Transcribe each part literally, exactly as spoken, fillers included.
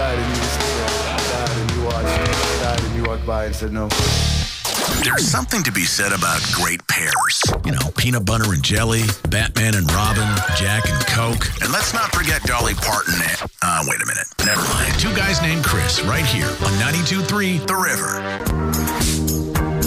died and you just died and you watched, died and you walked by and said no. There's something to be said about great pairs. You know, peanut butter and jelly, Batman and Robin, Jack and Coke. And let's not forget Dolly Parton and... Uh, wait a minute. Never mind. Two guys named Chris right here on ninety-two point three The River.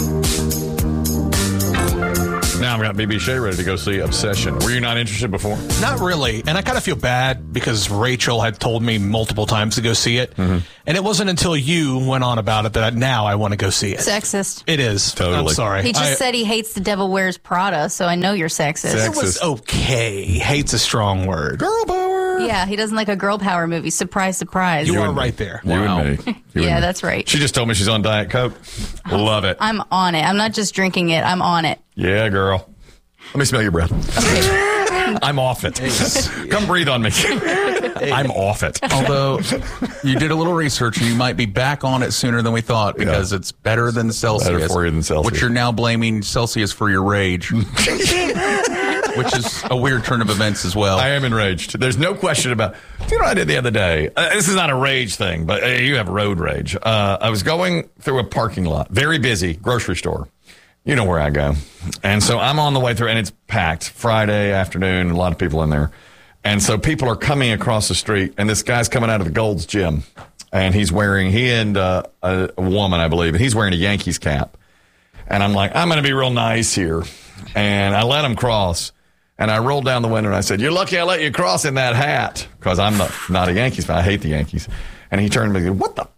Now I've got B B Shea ready to go see Obsession. Were you not interested before? Not really. And I kind of feel bad because Rachel had told me multiple times to go see it. Mm-hmm. And it wasn't until you went on about it that I, now I want to go see it. Sexist. It is. Totally. I'm sorry. He just I, said he hates The Devil Wears Prada, so I know you're sexist. Sexist. It was okay. Hate's a strong word. Girl power. Yeah, he doesn't like a girl power movie. Surprise, surprise. You You are and me. right there. You Wow. and me. You Yeah, and me. that's right. She just told me she's on Diet Coke. Love it. I'm on it. I'm not just drinking it. I'm on it. Yeah, girl. Let me smell your breath. I'm off it. Come breathe on me. I'm off it. Although you did a little research and you might be back on it sooner than we thought because Yeah. it's better than Celsius. Better for you than Celsius. Which you're now blaming Celsius for your rage. Which is a weird turn of events as well. I am enraged. There's no question about. Do you know what I did the other day? Uh, this is not a rage thing, but uh, you have road rage. Uh, I was going through a parking lot, very busy grocery store. You know where I go. And so I'm on the way through, and it's packed. Friday afternoon, a lot of people in there. And so people are coming across the street, and this guy's coming out of the Gold's Gym. And he's wearing, he and uh, a, a woman, I believe, and he's wearing a Yankees cap. And I'm like, I'm going to be real nice here. And I let him cross. And I rolled down the window, and I said, you're lucky I let you cross in that hat. Because I'm not, not a Yankees fan. I hate the Yankees. And he turned to me and said, what the?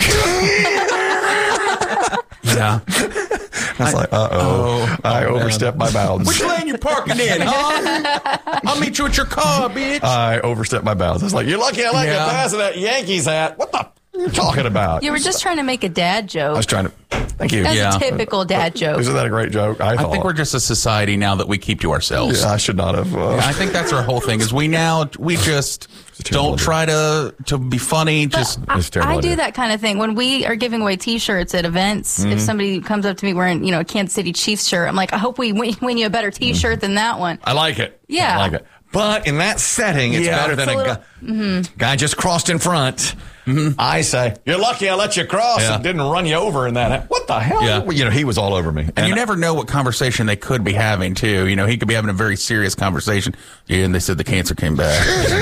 Yeah. I was like, uh-oh. Oh, I oh, overstepped my bounds. Which lane you parking in, huh? I'll meet you at your car, bitch. I overstepped my bounds. I was like, you're lucky I let Yeah. you pass in that Yankees hat. What the f- are you talking about? You were just trying to make a dad joke. I was trying to. Thank you. That's Yeah. a typical dad joke. Isn't that a great joke? I I thought. think we're just a society now that we keep to ourselves. Yeah, I should not have. Uh, I think that's our whole thing is we now, we just terrible don't idea. try to, to be funny. Just I, It's a terrible I do idea. that kind of thing. When we are giving away T-shirts at events, Mm-hmm. if somebody comes up to me wearing, you know, a Kansas City Chiefs shirt, I'm like, I hope we win, win you a better T-shirt than that one. I like it. Yeah. I like it. But in that setting, it's Yeah. better than It's a, a guy, little- guy just crossed in front. I say, you're lucky I let you cross Yeah. and didn't run you over in that hat. What the hell? Yeah. Well, you know, he was all over me. And you never know what conversation they could be having, too. You know, he could be having a very serious conversation. Yeah, and they said the cancer came back.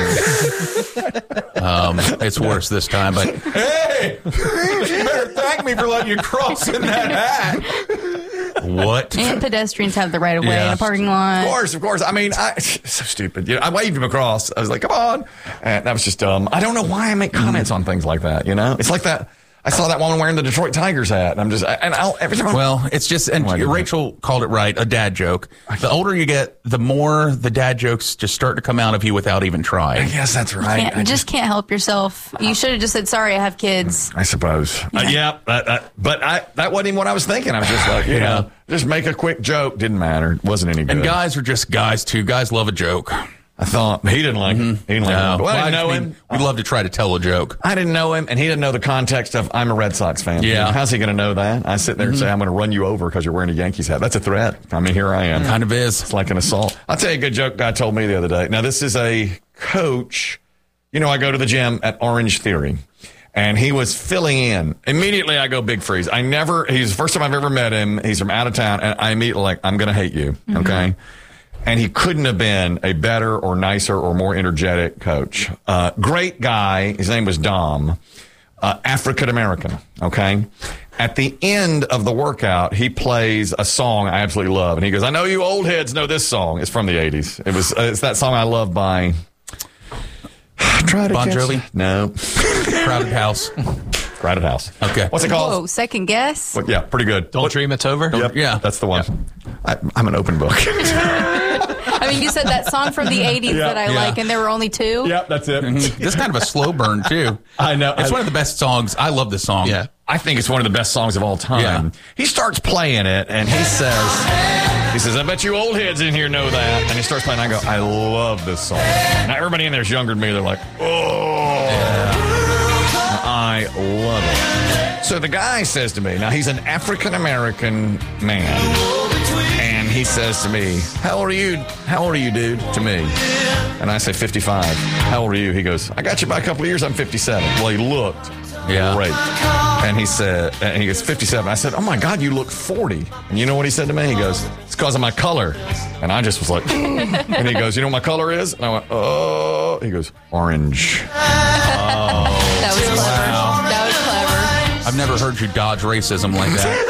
um, it's worse this time, but Hey, you better thank me for letting you cross in that hat. what? And pedestrians have the right of way Yeah. in a parking lot. Of course, of course. I mean, I, so stupid. You know, I waved him across. I was like, come on. And that was just dumb. I don't know why I make comments on things like that, you know? It's like that. I saw that woman wearing the Detroit Tigers hat, and I'm just, and I'll, every time I'm, Well, it's just, and Why did Rachel called it right, a dad joke. The older you get, the more the dad jokes just start to come out of you without even trying. yes, that's right. Can't, I just, can't help yourself. You should have just said, sorry, I have kids. I suppose. Uh, yeah, that, that, but I, that wasn't even what I was thinking. I was just like, you Yeah. know, just make a quick joke. Didn't matter. It wasn't any good. And guys are just guys, too. Guys love a joke. I thought he didn't like it. He didn't like No. it. Well, I didn't know mean, him. We love to try to tell a joke. I didn't know him, and he didn't know the context of I'm a Red Sox fan. Yeah. How's he going to know that? I sit there and say, I'm going to run you over because you're wearing a Yankees hat. That's a threat. I mean, here I am. Kind of is. It's like an assault. I'll tell you a good joke guy told me the other day. Now, this is a coach. You know, I go to the gym at Orange Theory, and he was filling in. Immediately, I go Big Freeze. I never, he's the first time I've ever met him. He's from out of town, and I immediately like, I'm going to hate you, okay? And he couldn't have been a better or nicer or more energetic coach. Uh, great guy. His name was Dom. Uh, African American. Okay. At the end of the workout, he plays a song I absolutely love, and he goes, "I know you old heads know this song. It's from the eighties. It was. Uh, it's that song I love by. Try to Bon catch- Jovi? No. Crowded House. Crowded House. Okay. What's it called? Whoa, second guess? What- yeah, pretty good. Don't What- dream it's over. Yep, Yeah. that's the one. I, I'm an open book. I mean, you said that song from the eighties Yeah, that I yeah. like, and there were only two? Yep, that's it. This is kind of a slow burn, too. I know. It's I- one of the best songs. I love this song. Yeah. I think it's one of the best songs of all time. Yeah. He starts playing it, and he says, he says, I bet you old heads in here know that. And he starts playing, and I go, I love this song. Now, everybody in there is younger than me. They're like, oh. I love it. So the guy says to me, now he's an African-American man, and he says to me, how old are you? How old are you, dude? To me. And I say fifty-five. How old are you? He goes, I got you by a couple of years. I'm fifty-seven. Well, he looked Yeah. great. And he said, and he goes, fifty-seven. I said, oh my God, you look forty. And you know what he said to me? He goes, it's because of my color. And I just was like, and he goes, you know what my color is? And I went, oh. He goes, orange. That was clever. That was clever. I've never heard you dodge racism like that.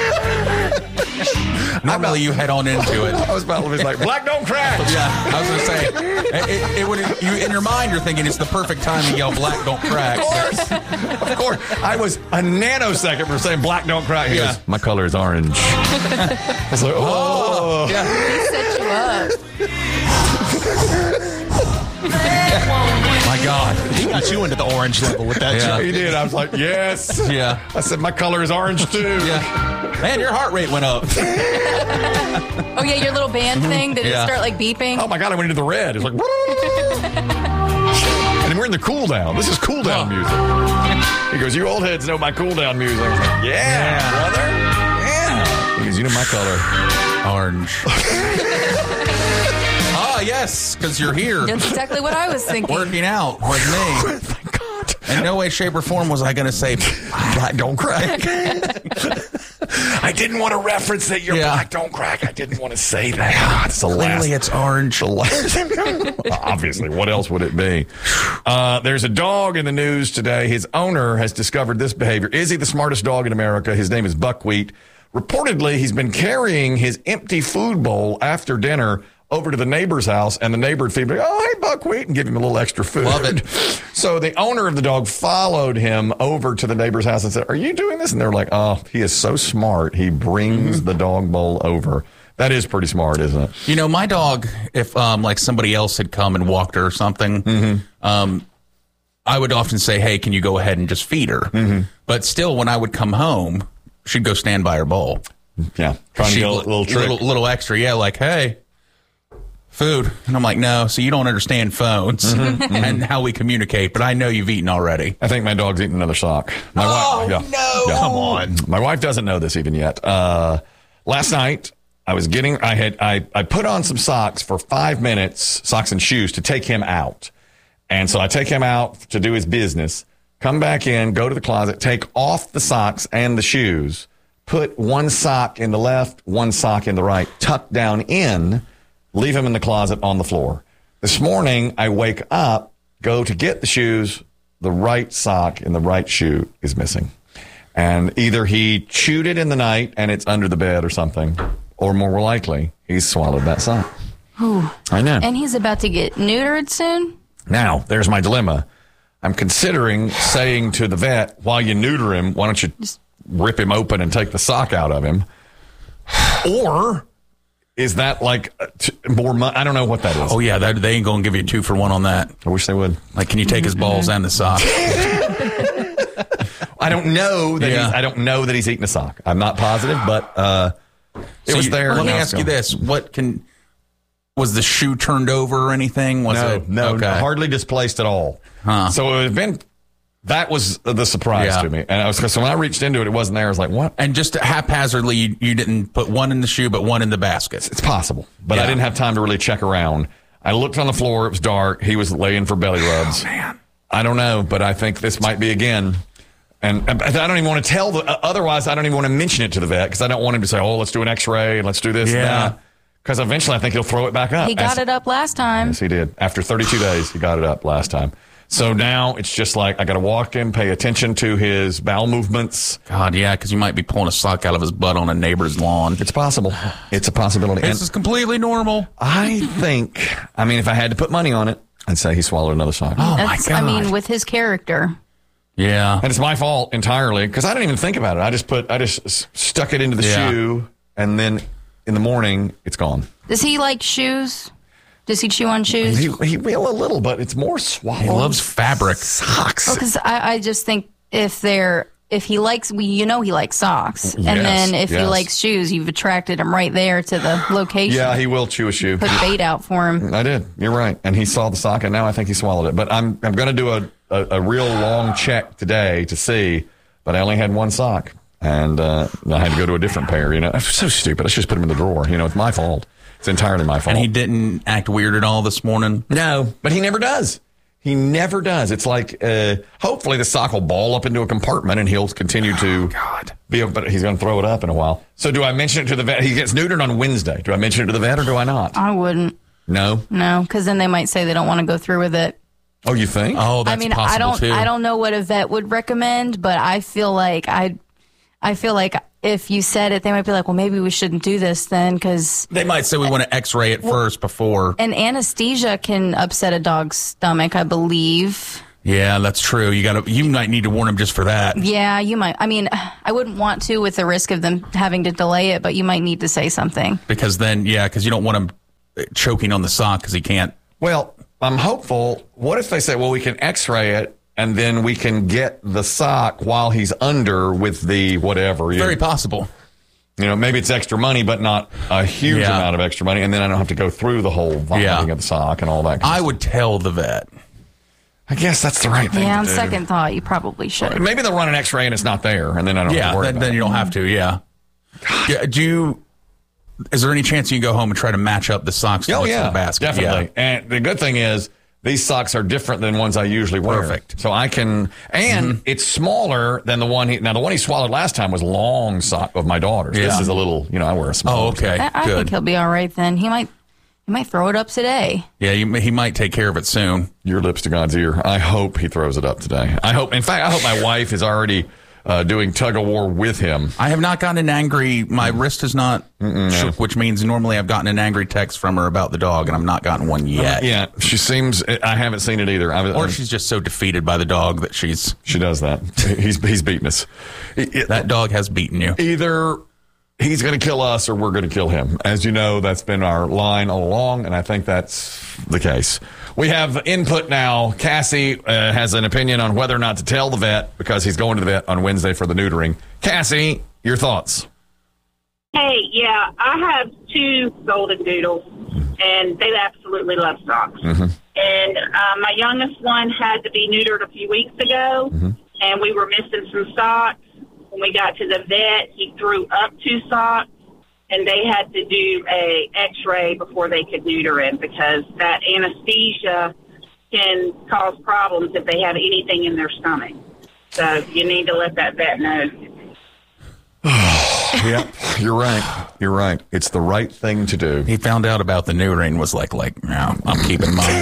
Normally you head on into it. I was about to be like, black don't crack. Yeah, I was going to say, it, it, it would, you, in your mind, you're thinking it's the perfect time to yell black don't crack. Of course. Of course. I was a nanosecond from saying black don't crack. He Yeah. goes, my color is orange. I was like, oh. Yeah. He set you up. My God. He got you into the orange level with that Yeah. joke. He did. I was like, yes. Yeah. I said, my color is orange too. Yeah. Man, your heart rate went up. Oh, yeah, your little band thing. Did Yeah. it start like beeping? Oh my God, I went into the red. It's like, and we're in the cool down. This is cool down music. He goes, you old heads know my cool down music. I was like, yeah, Yeah. brother. Yeah. He goes, you know my color. Orange. Ah, yes, because you're here That's exactly what I was thinking. working out with me. Thank God. In no way, shape, or form was I going to say Black don't crack. I didn't want to reference that you're Yeah. black don't crack. I didn't want to say that. It's the last. clearly it's orange. Obviously, what else would it be? Uh, there's a dog in the news today. His owner has discovered this behavior. Is he the smartest dog in America? His name is Buckwheat. Reportedly, he's been carrying his empty food bowl after dinner over to the neighbor's house, and the neighbor would feed him, oh, hey, Buckwheat, and give him a little extra food. Love it. So the owner of the dog followed him over to the neighbor's house and said, are you doing this? And they're like, oh, he is so smart. He brings the dog bowl over. That is pretty smart, isn't it? You know, my dog, if um, like somebody else had come and walked her or something, Mm-hmm. um, I would often say, hey, can you go ahead and just feed her? Mm-hmm. But still, when I would come home, she'd go stand by her bowl. Yeah. Trying to She'd get a li- little trick. Little, little extra. Yeah, like, hey, food. And I'm like, no, so you don't understand phones Mm-hmm. and how we communicate, but I know you've eaten already. I think my dog's eating another sock. My Oh, wife, no. Come on. My wife doesn't know this even yet. Uh, last night, I was getting, I had, I, I put on some socks for five minutes, socks and shoes, to take him out. And so I take him out to do his business, come back in, go to the closet, take off the socks and the shoes, put one sock in the left, one sock in the right, tuck down in, leave him in the closet on the floor. This morning, I wake up, go to get the shoes, the right sock in the right shoe is missing. And either he chewed it in the night and it's under the bed or something, or more likely, he's swallowed that sock. I know. And he's about to get neutered soon? Now, there's my dilemma. I'm considering saying to the vet, while you neuter him, why don't you rip him open and take the sock out of him? Or is that like uh, t- more money? I don't know what that is. Oh, yeah, that, they ain't going to give you a two for one on that. I wish they would. Like, can you take his balls and the sock? I don't know that Yeah. he's, I don't know that he's eating a sock. I'm not positive, but uh, it So was you- there. Let me Now it's ask you gone. this. What can... Was the shoe turned over or anything? Was No, it? no, okay. hardly displaced at all. Huh. So it would have been, that was the surprise Yeah. to me. And I was, so when I reached into it, it wasn't there. I was like, what? And just haphazardly, you, you didn't put one in the shoe, but one in the basket. It's possible, but I Yeah. didn't have time to really check around. I looked on the floor. It was dark. He was laying for belly rubs. Man. I don't know, but I think this might be again. And I don't even want to tell the, uh, otherwise I don't even want to mention it to the vet because I don't want him to say, oh, let's do an x-ray and let's do this Yeah. and that. Because eventually I think he'll throw it back up. He got As- it up last time. Yes, he did. After thirty-two days, he got it up last time. So now it's just like I got to walk in, pay attention to his bowel movements. God, yeah, because you might be pulling a sock out of his butt on a neighbor's lawn. It's possible. It's a possibility. This And is completely normal. I think, I mean, if I had to put money on it, I'd say he swallowed another sock. Oh, my That's, God. I mean, with his character. Yeah. And it's my fault entirely because I didn't even think about it. I just put, I just s- stuck it into the Yeah. shoe, and then in the morning, it's gone. Does he like shoes? Does he chew on shoes? He, he will a little, but it's more swallowed. He loves fabric. socks. Because I, I just think if they're if he likes, we you know he likes socks, and Yes, then if he yes. likes shoes, you've attracted him right there to the location. Yeah, he will chew a shoe. Put bait out for him. I did. You're right. And he saw the sock, and now I think he swallowed it. But I'm I'm going to do a, a, a real long check today to see, but I only had one sock, and uh, I had to go to a different pair. You know, it's so stupid. I should just put them in the drawer. You know, it's my fault. It's entirely my fault. And he didn't act weird at all this morning? No, but he never does. He never does. It's like, uh, hopefully the sock will ball up into a compartment and he'll continue to oh, God. be able, but he's going to throw it up in a while. So do I mention it to the vet? He gets neutered on Wednesday. Do I mention it to the vet or do I not? I wouldn't. No? No, because then they might say they don't want to go through with it. Oh, you think? Oh, that's I mean, possible I don't, too. I don't know what a vet would recommend, but I feel like I, I feel like if you said it, they might be like, well, maybe we shouldn't do this then, because They might say we want to X-ray it first before. and anesthesia can upset a dog's stomach, I believe. Yeah, that's true. You got to. You might need to warn him just for that. Yeah, you might. I mean, I wouldn't want to with the risk of them having to delay it, but you might need to say something. Because then, yeah, because you don't want him choking on the sock because he can't. Well, I'm hopeful. What if they say, well, we can X-ray it and then we can get the sock while he's under with the whatever. You, Very possible. you know, maybe it's extra money, but not a huge Yeah. amount of extra money. And then I don't have to go through the whole vomiting Yeah. of the sock and all that. Kind I of would tell the vet. stuff. I guess that's the right thing Yeah, to on do. second thought, you probably should. Maybe they'll run an X-ray and it's not there, and then I don't have Yeah, to worry then, about then it. you don't have to. Yeah. yeah. Do you? Is there any chance you can go home and try to match up the socks? to Oh what's in yeah, the basket? definitely. And the good thing is these socks are different than ones I usually wear. Perfect. So I can, and it's smaller than the one he. Now the one he swallowed last time was long sock of my daughter's. This Yeah. is a little, you know, I wear a small. Oh, okay. I, I Good. think he'll be all right then. He might, he might throw it up today. Yeah, you, he might take care of it soon. Your lips to God's ear. I hope he throws it up today. I hope. In fact, I hope my wife is already uh, doing tug of war with him. I have not gotten an angry. My wrist is not shook, which means normally I've gotten an angry text from her about the dog, and I'm not gotten one yet. Yeah, she seems. I haven't seen it either. I, Or she's just so defeated by the dog that she's she does that. He's he's beaten us. It- that dog has beaten you. either he's going to kill us or we're going to kill him. As you know, that's been our line all along, and I think that's the case. We have input now. Cassie uh, has an opinion on whether or not to tell the vet because he's going to the vet on Wednesday for the neutering. Cassie, your thoughts? Hey, yeah, I have two golden doodles, and they absolutely love socks. Mm-hmm. And uh, my youngest one had to be neutered a few weeks ago, Mm-hmm. and we were missing some socks. When we got to the vet, he threw up two socks, and they had to do a X-ray before they could neuter him because that anesthesia can cause problems if they have anything in their stomach. So you need to let that vet know. Yeah, you're right. You're right. It's the right thing to do. He found out about the neutering, was like, like, no, I'm keeping mine.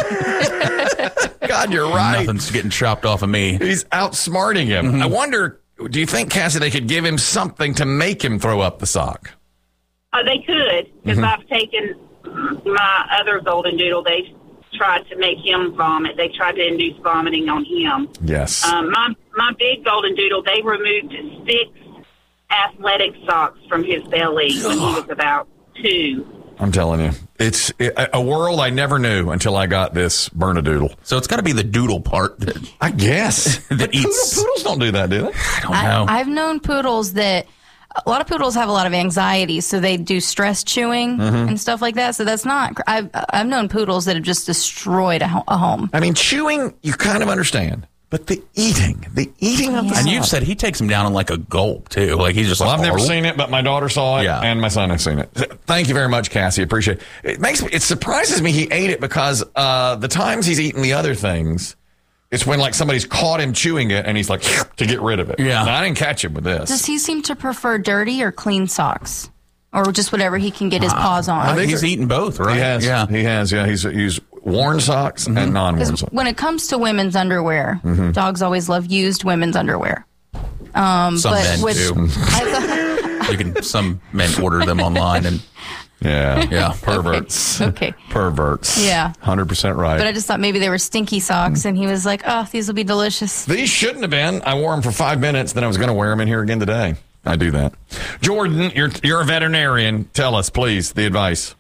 God, you're right. Nothing's getting chopped off of me. He's outsmarting him. Mm-hmm. I wonder, do you think, Cassie, they could give him something to make him throw up the sock? Uh, they could, because Mm-hmm. I've taken my other golden doodle. They tried to make him vomit. They tried to induce vomiting on him. Yes. Um, my my big golden doodle, they removed six athletic socks from his belly when he was about two. I'm telling you, it's a world I never knew until I got this Bernedoodle. So it's got to be the doodle part that, I guess. that But eats. poodle- poodles don't do that, do they? I don't know. I, I've known poodles that a lot of poodles have a lot of anxiety, so they do stress chewing Mm-hmm. and stuff like that. So that's not. I've I've known poodles that have just destroyed a, ho- a home. I mean, chewing, you kind of understand. But the eating, the eating of the and sock. you've said he takes him down in like a gulp, too. Like he's just Well, like, I've never "Oh." seen it, but my daughter saw it, Yeah. and my son has seen it. Thank you very much, Cassie. Appreciate it. It makes me, it surprises me he ate it because uh, the times he's eaten the other things, it's when like somebody's caught him chewing it, and he's like to get rid of it. Yeah. Now, I didn't catch him with this. Does he seem to prefer dirty or clean socks, or just whatever he can get his paws Uh, on? he's eaten both, right? He has. Yeah. He has. Yeah. He's he's worn socks and non-worn Because socks. when it comes to women's underwear, Mm-hmm. dogs always love used women's underwear. Um, Some but men with, do. I thought, You can, some men order them online and Yeah. Yeah. Perverts. okay. Perverts. Yeah. one hundred percent right. But I just thought maybe they were stinky socks, and he was like, "Oh, these will be delicious." These shouldn't have been. I wore them for five minutes, then I was going to wear them in here again today. I do that. Jordan, you're you're a veterinarian. Tell us, please, the advice.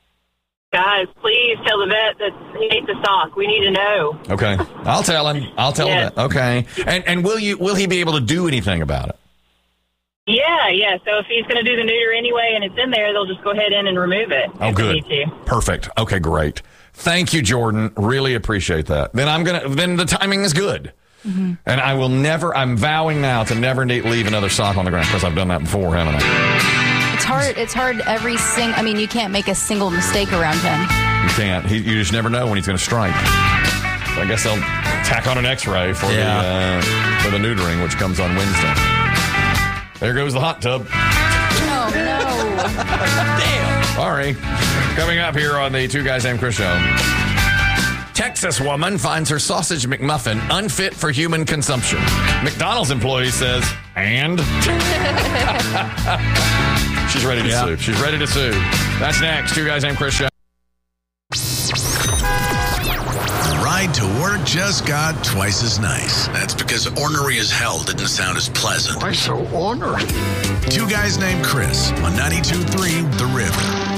Guys, please tell the vet that he ate the sock. We need to know. Okay, I'll tell him. I'll tell Yeah. him that. Okay, and and will you will he be able to do anything about it? Yeah, yeah. So if he's going to do the neuter anyway and it's in there, they'll just go ahead in and remove it. Oh, if they good. need to. Perfect. Okay, great. Thank you, Jordan. Really appreciate that. Then I'm gonna. Then the timing is good. Mm-hmm. And I will never. I'm vowing now to never need, leave another sock on the ground because I've done that before, haven't I? It's hard. It's hard every sing. I mean, you can't make a single mistake around him. You can't. He, you just never know when he's going to strike. So I guess they'll tack on an X-ray for Yeah. the uh, for the neutering, which comes on Wednesday. There goes the hot tub. Oh no! Sorry. Coming up here on the Two Guys Named Chris show. Texas woman finds her sausage McMuffin unfit for human consumption. McDonald's employee says, and? She's ready to Yeah. sue. She's ready to sue. That's next. Two Guys Named Chris show. The ride to work just got twice as nice. That's because ornery as hell didn't sound as pleasant. Why so ornery? Two Guys Named Chris on ninety-two point three The River.